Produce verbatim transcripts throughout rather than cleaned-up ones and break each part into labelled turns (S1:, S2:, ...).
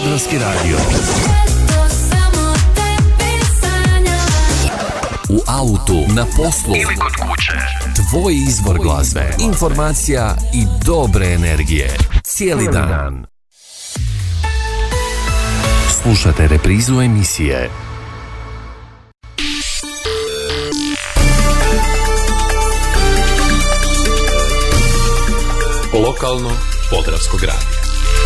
S1: Podravski radio. U autu, na poslu ili kod kuće. Tvoj izbor glazbe, informacija i dobre energije. Cijeli dan. Slušate reprizu emisije.
S2: Lokalno Podravskog radija.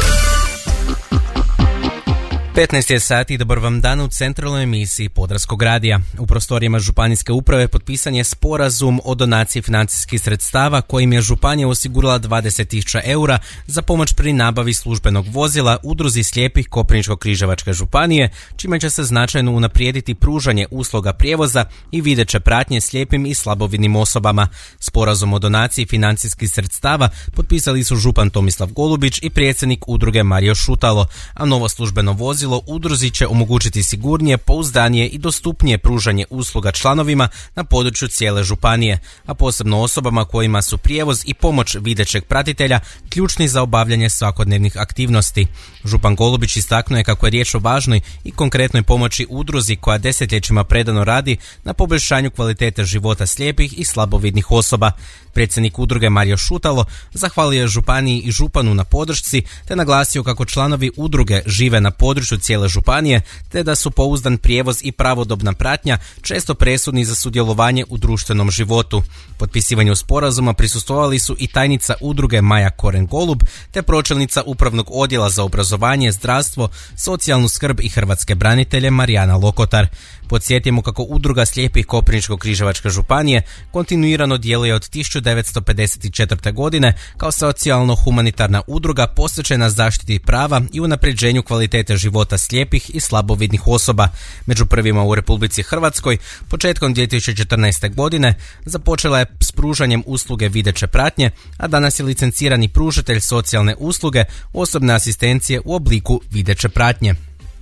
S3: petnaest je sati, dobar vam dan u centralnoj emisiji Podravskog radija. U prostorijama županijske uprave potpisan je sporazum o donaciji financijskih sredstava kojim je županija osigurala dvadeset tisuća eura za pomoć pri nabavi službenog vozila udruzi slijepih Koprivničko-križevačke županije, čime će se značajno unaprijediti pružanje usluga prijevoza i videće pratnje slijepim i slabovidnim osobama. Sporazum o donaciji financijskih sredstava potpisali su župan Tomislav Golubić i predsjednik udruge Mario Šutalo, a novo službeno vozilo udruzi će omogućiti sigurnije, pouzdanije i dostupnije pružanje usluga članovima na području cijele županije, a posebno osobama kojima su prijevoz i pomoć videćeg pratitelja ključni za obavljanje svakodnevnih aktivnosti. Župan Golubić istaknuo je kako je riječ o važnoj i konkretnoj pomoći udruzi koja desetljećima predano radi na poboljšanju kvalitete života slijepih i slabovidnih osoba. Predsjednik udruge Mario Šutalo zahvalio je županiji i županu na podršci te naglasio kako članovi udruge žive na području cijele županije te da su pouzdan prijevoz i pravodobna pratnja često presudni za sudjelovanje u društvenom životu. Potpisivanju sporazuma prisustvovali su i tajnica udruge Maja Koren-Golub te pročelnica Upravnog odjela za obrazovanje, zdravstvo, socijalnu skrb i hrvatske branitelje Marijana Lokotar. Podsjetimo kako udruga slijepih Koprivničko-križevačke županije kontinuirano djeluje od tisuću devetsto pedeset četvrte. godine kao socijalno-humanitarna udruga posvećena zaštiti prava i unapređenju kvalitete života slijepih i slabovidnih osoba. Među prvima u Republici Hrvatskoj početkom dvije tisuće četrnaeste. godine započela je s pružanjem usluge videće pratnje, a danas je licencirani pružatelj socijalne usluge osobne asistencije u obliku videće pratnje.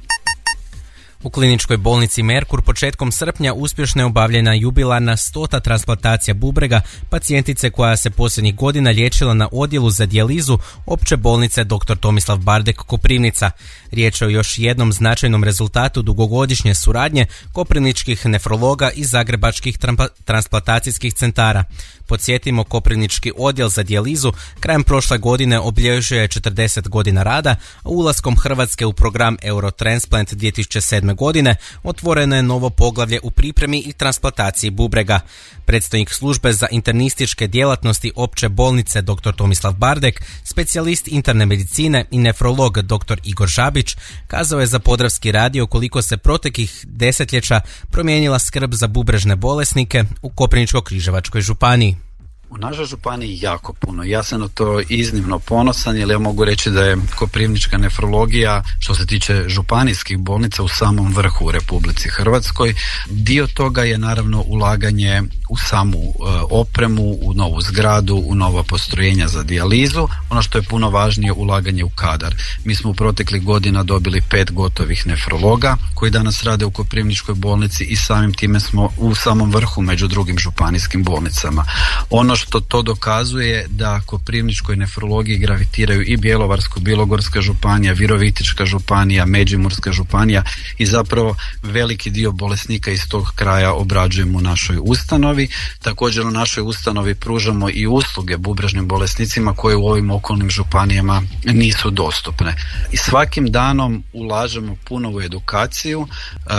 S3: U kliničkoj bolnici Merkur početkom srpnja uspješno je obavljena jubilarna stota transplantacija bubrega pacijentice koja se posljednjih godina liječila na odjelu za dijalizu opće bolnice doktor Tomislav Bardek Koprivnica. Riječ je o još jednom značajnom rezultatu dugogodišnje suradnje koprivničkih nefrologa i zagrebačkih transplantacijskih centara. Podsjetimo, Koprivnički odjel za dijalizu krajem prošle godine obilježio je četrdeset godina rada, a ulaskom Hrvatske u program Eurotransplant dvije tisuće sedme. godine otvoreno je novo poglavlje u pripremi i transplantaciji bubrega. Predstojnik službe za internističke djelatnosti opće bolnice doktor Tomislav Bardek, specijalist interne medicine i nefrolog doktor Igor Žabić kazao je za Podravski radio koliko se proteklih desetljeća promijenila skrb za bubrežne bolesnike u Koprivničko-križevačkoj županiji.
S4: U našoj županiji jako puno. Ja sam na to iznimno ponosan, jer ja mogu reći da je koprivnička nefrologija, što se tiče županijskih bolnica, u samom vrhu u Republici Hrvatskoj. Dio toga je naravno ulaganje u samu e, opremu, u novu zgradu, u nova postrojenja za dijalizu. Ono što je puno važnije, ulaganje u kadar. Mi smo u proteklih godina dobili pet gotovih nefrologa koji danas rade u Koprivničkoj bolnici i samim time smo u samom vrhu među drugim županijskim bolnicama. Ono što to dokazuje da Koprivničkoj nefrologiji gravitiraju i Bjelovarsko-bilogorska županija, Virovitička županija, Međimurska županija i zapravo veliki dio bolesnika iz tog kraja obrađujemo u našoj ustanovi. Također u našoj ustanovi pružamo i usluge bubrežnim bolesnicima koje u ovim okolnim županijama nisu dostupne. I svakim danom ulažemo puno u edukaciju, uh,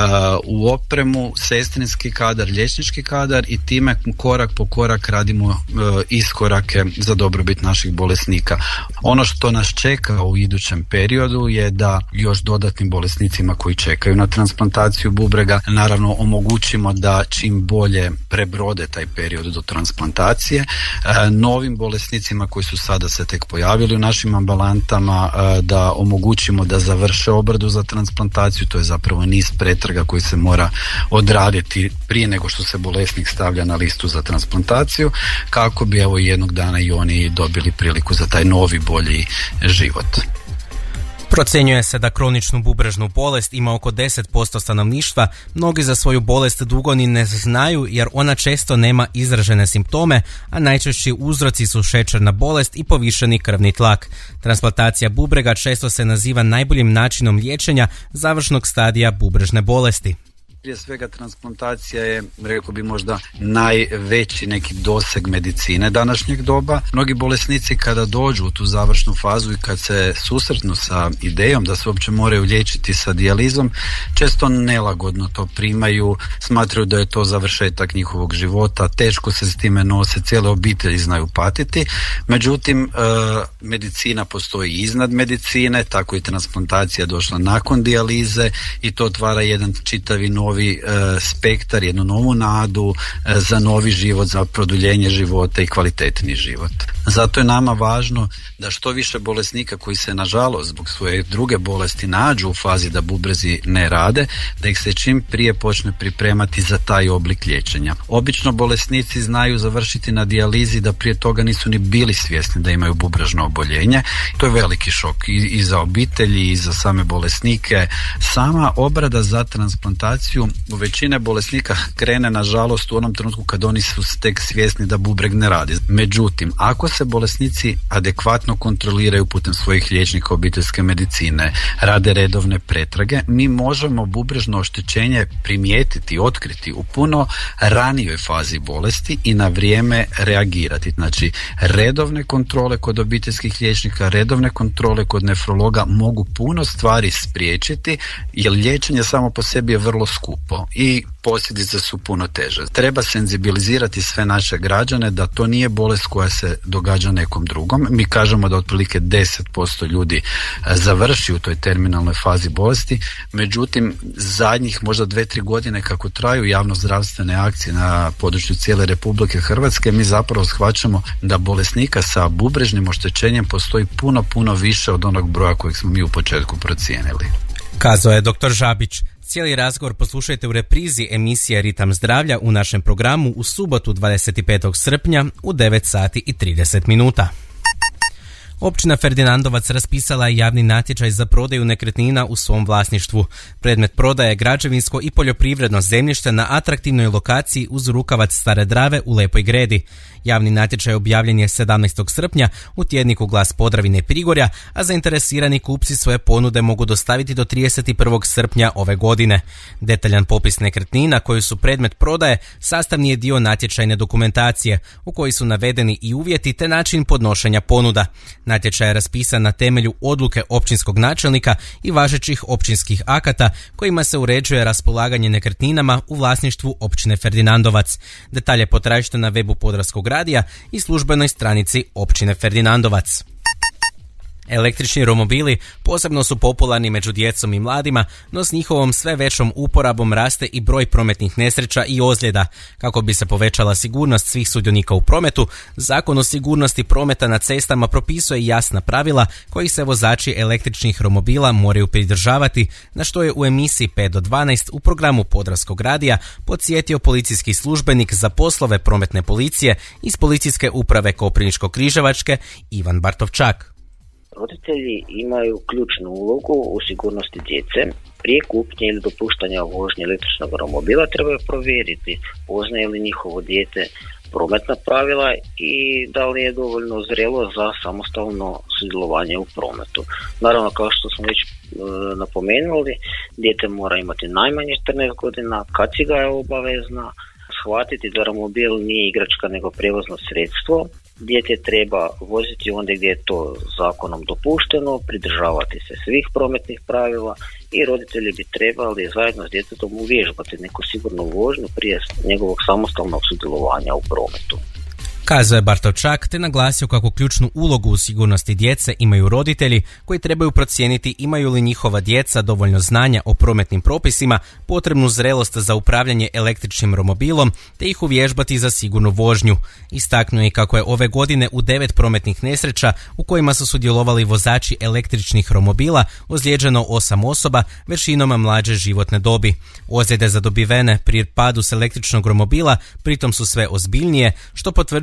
S4: u opremu, sestrinski kadar, liječnički kadar i time korak po korak radimo iskorake za dobrobit naših bolesnika. Ono što nas čeka u idućem periodu je da još dodatnim bolesnicima koji čekaju na transplantaciju bubrega naravno omogućimo da čim bolje prebrode taj period do transplantacije. Novim bolesnicima koji su sada se tek pojavili u našim ambulantama da omogućimo da završe obradu za transplantaciju. To je zapravo niz pretraga koji se mora odraditi prije nego što se bolesnik stavlja na listu za transplantaciju, kako bi evo jednog dana i oni dobili priliku za taj novi bolji život.
S3: Procjenjuje se da kroničnu bubrežnu bolest ima oko deset posto stanovništva. Mnogi za svoju bolest dugo ni ne znaju jer ona često nema izražene simptome, a najčešći uzroci su šećerna bolest i povišeni krvni tlak. Transplantacija bubrega često se naziva najboljim načinom liječenja završnog stadija bubrežne bolesti.
S4: Prije svega transplantacija je, rekao bi, možda najveći neki doseg medicine današnjeg doba. Mnogi bolesnici kada dođu u tu završnu fazu i kad se susretnu sa idejom da se uopće moraju liječiti sa dijalizom, često nelagodno to primaju, smatraju da je to završetak njihovog života, teško se s time nose, cijele obitelji znaju patiti. Međutim, medicina postoji iznad medicine, tako i transplantacija došla nakon dijalize i to otvara jedan čitavi novi novi e, spektar, jednu novu nadu e, za novi život, za produljenje života i kvalitetni život. Zato je nama važno da što više bolesnika koji se nažalost zbog svoje druge bolesti nađu u fazi da bubrezi ne rade, da ih se čim prije počne pripremati za taj oblik liječenja. Obično bolesnici znaju završiti na dijalizi da prije toga nisu ni bili svjesni da imaju bubrežno oboljenje. To je veliki šok i, i za obitelji i za same bolesnike. Sama obrada za transplantaciju u većine bolesnika krene nažalost u onom trenutku kad oni su tek svjesni da bubreg ne radi. Međutim, ako se bolesnici adekvatno kontroliraju putem svojih liječnika obiteljske medicine, rade redovne pretrage, mi možemo bubrežno oštećenje primijetiti, otkriti u puno ranijoj fazi bolesti i na vrijeme reagirati. Znači, redovne kontrole kod obiteljskih liječnika, redovne kontrole kod nefrologa mogu puno stvari spriječiti, jer liječenje samo po sebi je vrlo skupo i posljedice su puno teže. Treba senzibilizirati sve naše građane da to nije bolest koja se događa nekom drugom. Mi kažemo da otprilike deset posto ljudi završi u toj terminalnoj fazi bolesti, međutim zadnjih možda dve, tri godine kako traju javnozdravstvene akcije na području cijele Republike Hrvatske, mi zapravo shvaćamo da bolesnika sa bubrežnim oštećenjem postoji puno, puno više od onog broja kojeg smo mi u početku procijenili.
S3: Kazao je doktor Žabić. Cijeli razgovor poslušajte u reprizi emisije Ritam zdravlja u našem programu u subotu dvadeset petog srpnja u devet sati i trideset minuta. Općina Ferdinandovac raspisala je javni natječaj za prodaju nekretnina u svom vlasništvu. Predmet prodaje je građevinsko i poljoprivredno zemljište na atraktivnoj lokaciji uz rukavac Stare Drave u Lepoj Gredi. Javni natječaj objavljen je sedamnaestog srpnja u tjedniku Glas Podravine i Prigorja, a zainteresirani kupci svoje ponude mogu dostaviti do trideset prvog srpnja ove godine. Detaljan popis nekretnina koji su predmet prodaje sastavni je dio natječajne dokumentacije u kojoj su navedeni i uvjeti te način podnošenja ponuda. Natječaj je raspisan na temelju odluke općinskog načelnika i važećih općinskih akata kojima se uređuje raspolaganje nekretninama u vlasništvu općine Ferdinandovac. Detalje potražite na webu Podravskog radija i službenoj stranici općine Ferdinandovac. Električni romobili posebno su popularni među djecom i mladima, no s njihovom sve većom uporabom raste i broj prometnih nesreća i ozljeda. Kako bi se povećala sigurnost svih sudionika u prometu, Zakon o sigurnosti prometa na cestama propisuje jasna pravila kojih se vozači električnih romobila moraju pridržavati, na što je u emisiji pet do dvanaest u programu Podravskog radija podsjetio policijski službenik za poslove prometne policije iz Policijske uprave Koprivničko-križevačke Ivan Bartovčak.
S5: Roditelji imaju ključnu ulogu u sigurnosti djece. Prije kupnje ili dopuštanja vožnje električnog romobila trebaju provjeriti poznaje li njihovo dijete prometna pravila i da li je dovoljno zrelo za samostalno sudjelovanje u prometu. Naravno, kao što smo već e, napomenuli, dijete mora imati najmanje četrnaest godina, kaciga je obavezna, shvatiti da romobil nije igračka nego prijevozno sredstvo. Dijete treba voziti onda gdje je to zakonom dopušteno, pridržavati se svih prometnih pravila i roditelji bi trebali zajedno s djetetom uvježbati neku sigurnu vožnju prije njegovog samostalnog sudjelovanja u prometu.
S3: Kazao je Bartovčak te naglasio kako ključnu ulogu u sigurnosti djece imaju roditelji koji trebaju procijeniti imaju li njihova djeca dovoljno znanja o prometnim propisima, potrebnu zrelost za upravljanje električnim romobilom te ih uvježbati za sigurnu vožnju. Istaknuo je kako je ove godine u devet prometnih nesreća u kojima su sudjelovali vozači električnih romobila ozlijeđeno osam osoba, većinom mlađe životne dobi. Ozljede zadobivene pri padu s električnog romobila pritom su sve ozbiljnije, što potvrđuje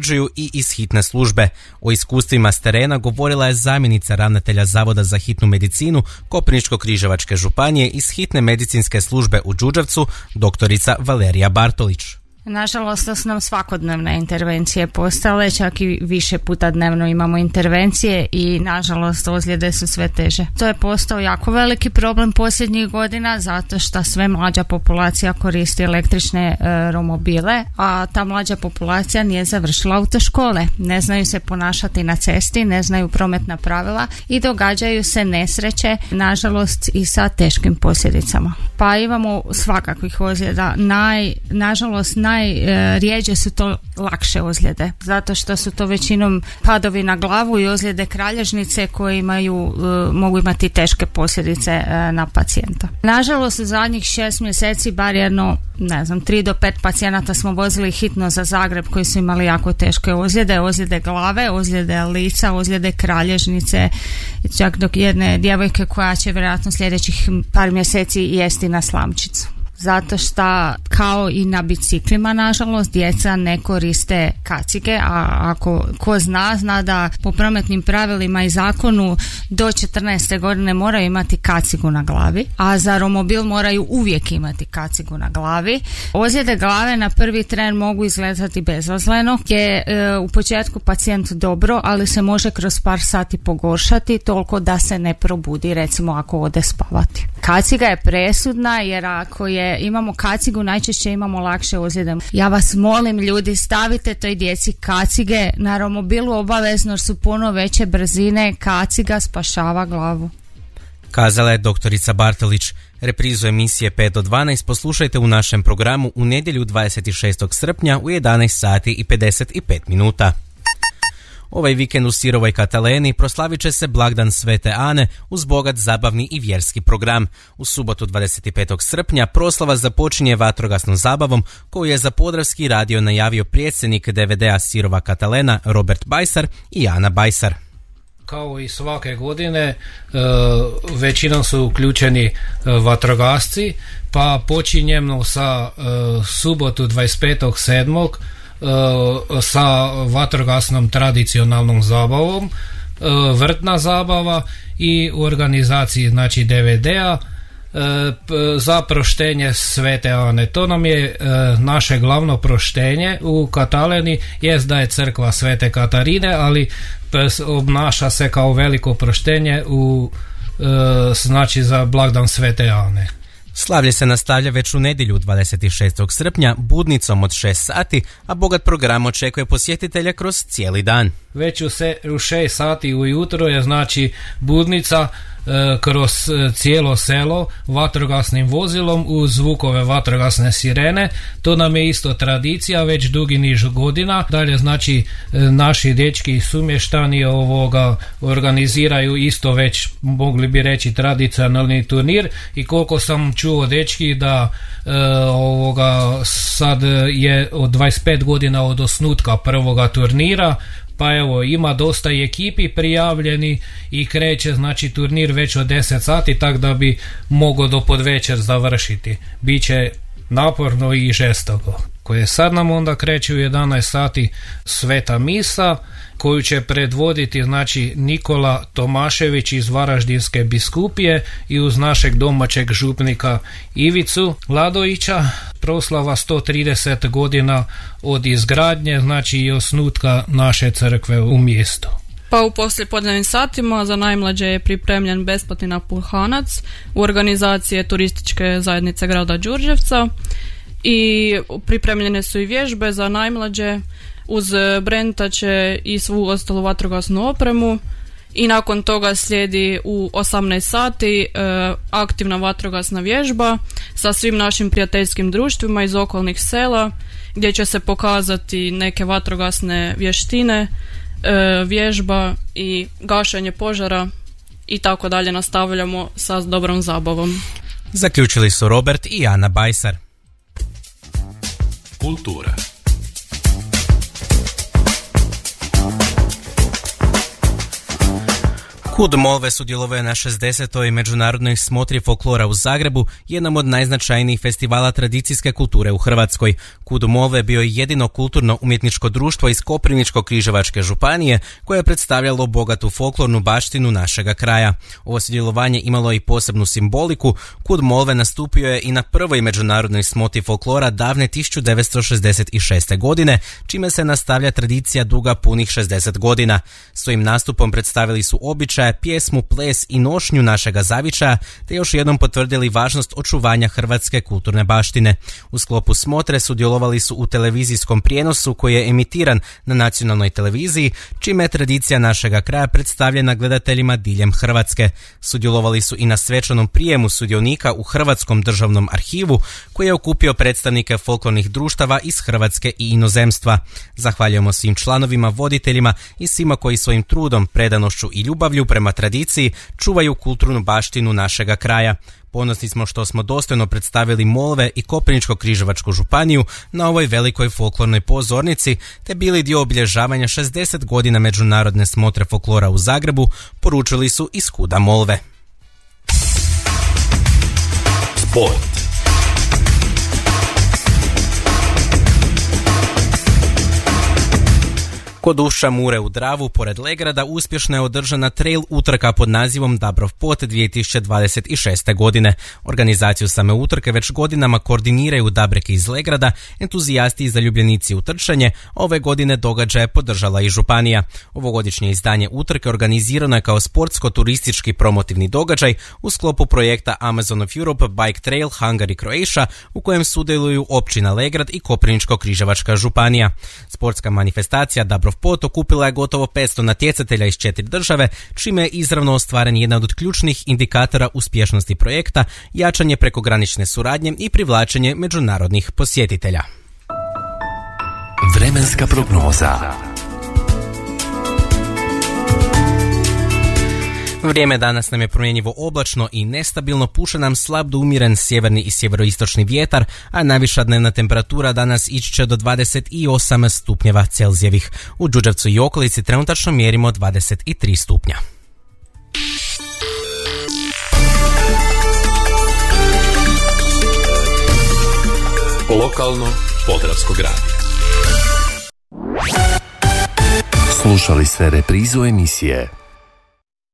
S3: potvrđuju i iz hitne službe. O iskustvima s terena govorila je zamjenica ravnatelja Zavoda za hitnu medicinu Koprivničko-križevačke županije iz hitne medicinske službe u Đurđevcu, doktorica Valerija Bartolić.
S6: Nažalost, to su nam svakodnevne intervencije postale, čak i više puta dnevno imamo intervencije i nažalost ozljede su sve teže. To je postao jako veliki problem posljednjih godina zato što sve mlađa populacija koristi električne e, romobile, a ta mlađa populacija nije završila autoškole. Ne znaju se ponašati na cesti, ne znaju prometna pravila i događaju se nesreće, nažalost i sa teškim posljedicama. Pa imamo svakakvih ozljeda. Naj, nažalost, najrijeđe su to lakše ozljede, zato što su to većinom padovi na glavu i ozljede kralježnice koje imaju, mogu imati teške posljedice na pacijenta. Nažalost, u zadnjih šest mjeseci bar jedno, ne znam, tri do pet pacijenata smo vozili hitno za Zagreb koji su imali jako teške ozljede, ozljede glave, ozljede lica, ozljede kralježnice, čak dok jedne djevojke koja će vjerojatno sljedećih par mjeseci jesti na slamčicu. Zato što kao i na biciklima nažalost djeca ne koriste kacige, a ako ko zna, zna da po prometnim pravilima i zakonu do četrnaeste godine moraju imati kacigu na glavi, a za romobil moraju uvijek imati kacigu na glavi. Ozljede glave na prvi tren mogu izgledati bezazleno, gdje je e, u početku pacijent dobro, ali se može kroz par sati pogoršati toliko da se ne probudi, recimo ako ode spavati. Kaciga je presudna jer ako je imamo kacigu, najčešće imamo lakše ozljede. Ja vas molim ljudi, stavite toj djeci kacige na romobilu obavezno, jer su puno veće brzine, kaciga spašava glavu.
S3: Kazala je doktorica Bartolić. Reprizu emisije pet do dvanaest poslušajte u našem programu u nedjelju dvadeset šestog srpnja u jedanaest sati i pedeset pet minuta. Ovaj vikend u Sirovoj Kataleni proslavit će se blagdan Svete Ane uz bogat zabavni i vjerski program. U subotu dvadeset petog srpnja proslava započinje vatrogasnom zabavom koju je za Podravski radio najavio predsjednik D V D-a Sirova Katalena Robert Bajsar i Ana Bajsar.
S7: Kao i svake godine većinom su uključeni vatrogasci, pa počinjemo sa subotu dvadeset petog sedmog sa vatrogasnom tradicionalnom zabavom, vrtna zabava i u organizaciji znači D V D-a za proštenje Svete Ane. To nam je naše glavno proštenje u Kataleni, jest da je crkva Svete Katarine, ali obnaša se kao veliko proštenje u znači za blagdan Svete Ane.
S3: Slavlje se nastavlja već u nedjelju dvadeset šestog srpnja budnicom od šest sati, a bogat program očekuje posjetitelja kroz cijeli dan.
S7: Već u, se, u šest sati ujutro je znači budnica e, kroz cijelo selo vatrogasnim vozilom uz zvukove vatrogasne sirene. To nam je isto tradicija već dugi niz godina. Dalje znači e, naši dečki i sumještani ovoga organiziraju isto već mogli bi reći tradicionalni turnir i koliko sam čuo dečki da e, ovoga sad je od dvadeset pet godina od osnutka prvoga turnira. Pa evo, ima dosta i ekipi prijavljeni i kreće znači turnir već od deset sati, tako da bi mogao do podvečer završiti. Biće naporno i žestoko. Koje sad nam onda kreće u jedanaest sati sveta misa, koju će predvoditi znači Nikola Tomašević iz Varaždinske biskupije i uz našeg domaćeg župnika Ivicu Ladovića. Proslava sto trideset godina od izgradnje, znači i osnutka naše crkve u mjestu.
S8: Pa u poslijepodnevnim satima za najmlađe je pripremljen besplatni napuhanac u organizaciji turističke zajednice grada Đurđevca i pripremljene su i vježbe za najmlađe uz brentače i svu ostalu vatrogasnu opremu. I nakon toga slijedi u osamnaest sati e, aktivna vatrogasna vježba sa svim našim prijateljskim društvima iz okolnih sela, gdje će se pokazati neke vatrogasne vještine, e, vježba i gašenje požara i tako dalje. Nastavljamo sa dobrom zabavom.
S3: Zaključili su Robert i Ana Bajsar.
S2: Kultura.
S3: Kud Molve sudjelovao na šezdesetoj međunarodnoj smotri folklora u Zagrebu, jednom od najznačajnijih festivala tradicijske kulture u Hrvatskoj. Kud Molve bio je jedino kulturno-umjetničko društvo iz Koprivničko-križevačke županije koje je predstavljalo bogatu folklornu baštinu našega kraja. Ovo sudjelovanje imalo i posebnu simboliku. Kud Molve nastupio je i na prvoj međunarodnoj smotri folklora davne tisuću devetsto šezdeset šeste. godine, čime se nastavlja tradicija duga punih šezdeset godina. Svojim nastupom predstavili su običaje, pjesmu, ples i nošnju našega zavičaja, te još jednom potvrdili važnost očuvanja hrvatske kulturne baštine. U sklopu smotre sudjelovali su u televizijskom prijenosu koji je emitiran na nacionalnoj televiziji, čime je tradicija našega kraja predstavljena gledateljima diljem Hrvatske. Sudjelovali su i na svečanom prijemu sudionika u Hrvatskom državnom arhivu, koji je okupio predstavnike folklornih društava iz Hrvatske i inozemstva. Zahvaljujemo svim članovima, voditeljima i svima koji svojim trudom, predanošću i ljubavlju prema tradiciji čuvaju kulturnu baštinu našega kraja. Ponosni smo što smo dostojno predstavili Molve i Koprivničko-križevačku županiju na ovoj velikoj folklornoj pozornici, te bili dio obilježavanja šezdeset godina međunarodne smotre folklora u Zagrebu, poručili su iz Kuda Molve.
S2: Sport.
S3: Kod ušća Mure u Dravu, pored Legrada, uspješno je održana trail utrka pod nazivom Dabrov Pot dvije tisuće dvadeset šeste. godine. Organizaciju same utrke već godinama koordiniraju Dabreki iz Legrada, entuzijasti i zaljubljenici u trčanje, ove godine događaje podržala i županija. Ovogodišnje izdanje utrke organizirano je kao sportsko-turistički promotivni događaj u sklopu projekta Amazon of Europe Bike Trail Hungary Croatia, u kojem sudjeluju općina Legrad i Koprivničko-križevačka županija. Sportska manifestacija Dabrov Pot okupila je gotovo petsto natjecatelja iz četiri države, čime je izravno ostvaren jedan od ključnih indikatora uspješnosti projekta, jačanje prekogranične suradnje i privlačenje međunarodnih posjetitelja.
S1: Vremenska prognoza.
S3: Vrijeme danas nam je promjenjivo oblačno i nestabilno, puše nam slab do umjeren sjeverni i sjeveroistočni vjetar, a najviša dnevna temperatura danas ići će do dvadeset osam stupnjeva Celzijevih. U Đurđevcu i okolici trenutačno mjerimo dvadeset tri stupnja.
S2: Lokalno Podravskog radija.
S1: Slušali ste reprizu emisije